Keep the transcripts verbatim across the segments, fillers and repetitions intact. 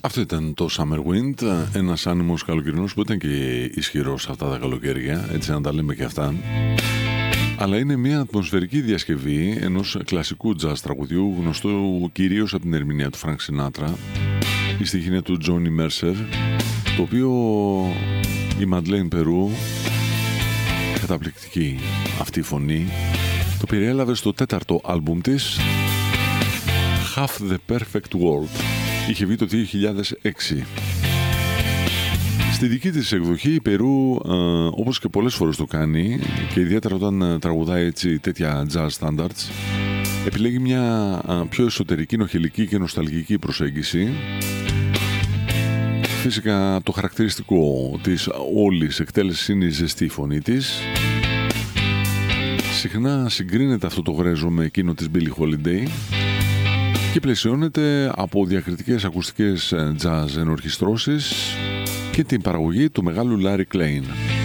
Αυτό ήταν το Summer Wind, ένας άνεμος καλοκαιρινός που ήταν και ισχυρός αυτά τα καλοκαίρια, έτσι να τα λέμε και αυτά. Αλλά είναι μια ατμοσφαιρική διασκευή ενός κλασικού jazz τραγουδιού, γνωστού κυρίως από την ερμηνεία του Frank Sinatra. Η στίχη είναι του Johnny Mercer, το οποίο η Madeleine Peru, καταπληκτική αυτή η φωνή, το περιέλαβε στο τέταρτο άλμπουμ της, Half the Perfect World. Είχε βγει το δύο χιλιάδες έξι. Στη δική της εκδοχή η Περού, ε, όπως και πολλές φορές το κάνει, και ιδιαίτερα όταν ε, τραγουδάει έτσι τέτοια jazz standards, επιλέγει μια ε, πιο εσωτερική, νοχελική και νοσταλγική προσέγγιση. Φυσικά το χαρακτηριστικό της όλης εκτέλεσης είναι η ζεστή φωνή της. Συχνά συγκρίνεται αυτό το γρέζο με εκείνο της Billie Holiday και πλαισιώνεται από διακριτικές ακουστικές jazz ενορχιστρώσεις και την παραγωγή του μεγάλου Larry Klein.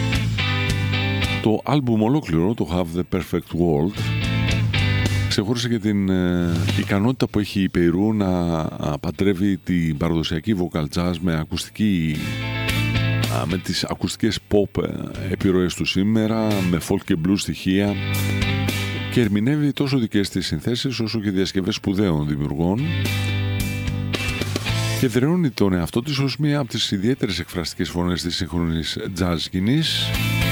Το άλμπουμ ολόκληρο, το Have the Perfect World, ξεχώρισε και την ε, ικανότητα που έχει η Περού να α, παντρεύει την παραδοσιακή vocal jazz με, ακουστική, α, με τις ακουστικές pop επιρροές του σήμερα, με folk και blues στοιχεία, και ερμηνεύει τόσο δικές της συνθέσεις όσο και διασκευές σπουδαίων δημιουργών και δρεώνει τον εαυτό της ως μία από τις ιδιαίτερες εκφραστικές φωνές της σύγχρονης jazz σκηνής.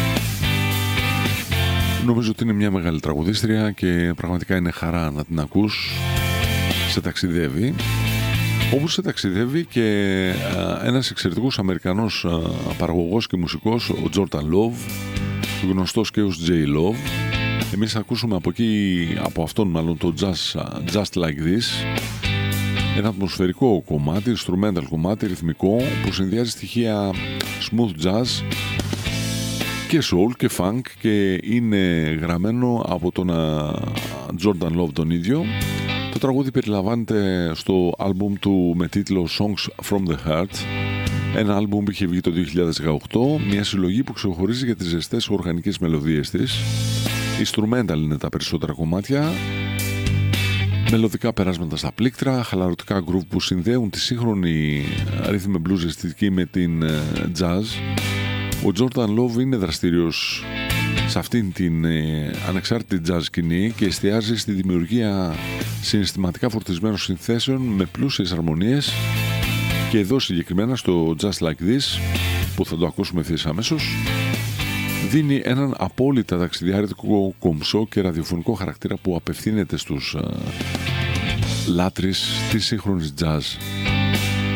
Νομίζω ότι είναι μια μεγάλη τραγουδίστρια και πραγματικά είναι χαρά να την ακούς. Σε ταξιδεύει, όπως σε ταξιδεύει και α, ένας εξαιρετικός Αμερικανός α, παραγωγός και μουσικός, ο Jordan Love, γνωστός και ως J Love. Εμείς θα ακούσουμε από εκεί, από αυτόν μάλλον, το Just, Just Like This, ένα ατμοσφαιρικό κομμάτι, instrumental κομμάτι, ρυθμικό, που συνδυάζει στοιχεία smooth jazz και soul και funk και είναι γραμμένο από τον Jordan Love τον ίδιο. Το τραγούδι περιλαμβάνεται στο άλμπουμ του με τίτλο Songs from the Heart, ένα άλμπουμ που είχε βγει το δύο χιλιάδες δεκαοκτώ, μια συλλογή που ξεχωρίζει για τις ζεστές οργανικές μελωδίες της. Instrumental είναι τα περισσότερα κομμάτια, μελωδικά περάσματα στα πλήκτρα, χαλαρωτικά groove που συνδέουν τη σύγχρονη rhythm and blues αισθητική με την jazz. Ο Jordan Love είναι δραστήριος σε αυτήν την ε, ανεξάρτητη jazz σκηνή και εστιάζει στη δημιουργία συναισθηματικά φορτισμένων συνθέσεων με πλούσιες αρμονίες, και εδώ συγκεκριμένα στο Just Like This, που θα το ακούσουμε ευθύς αμέσως, δίνει έναν απόλυτα ταξιδιάρικο, κομψό και ραδιοφωνικό χαρακτήρα που απευθύνεται στους ε, λάτρεις της σύγχρονης jazz.